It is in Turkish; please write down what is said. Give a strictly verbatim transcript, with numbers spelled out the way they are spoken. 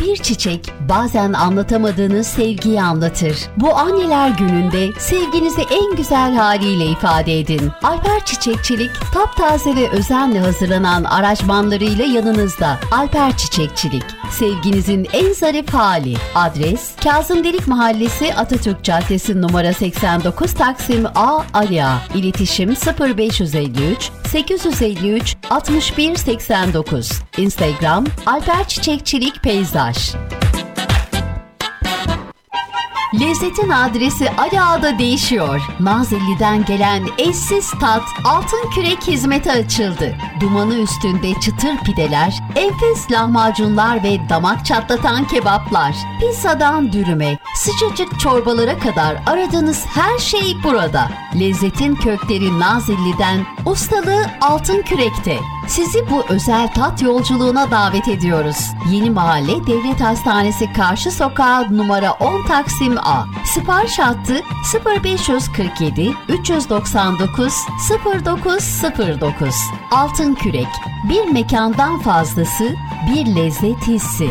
Bir çiçek bazen anlatamadığınız sevgiyi anlatır. Bu anneler gününde sevginizi en güzel haliyle ifade edin. Alper Çiçekçilik, taptaze ve özenle hazırlanan aranjmanlarıyla yanınızda. Alper Çiçekçilik, sevginizin en zarif hali. Adres: Kazım Delik Mahallesi, Atatürk Caddesi numara seksen dokuz, Taksim A, Ali Ağa. İletişim sıfır beş yüz elli üç sekiz yüz elli üç altmış bir seksen dokuz. Instagram: Alper Çiçekçilik Peyzaj. Lezzetin adresi Ali Ağa'da değişiyor. Nazilli'den gelen eşsiz tat, altın kürek hizmete açıldı. Dumanı üstünde çıtır pideler, enfes lahmacunlar ve damak çatlatan kebaplar. Pizzadan dürüme, sıcacık çorbalara kadar aradığınız her şey burada. Lezzetin kökleri Nazilli'den, ustalığı altın kürekte. Sizi bu özel tat yolculuğuna davet ediyoruz. Yeni Mahalle Devlet Hastanesi karşı sokağı numara on, Taksim A. Sipariş hattı sıfır beş kırk yedi üç doksan dokuz sıfır dokuz sıfır dokuz. Altın Kürek, bir mekandan fazlası, bir lezzet hissi.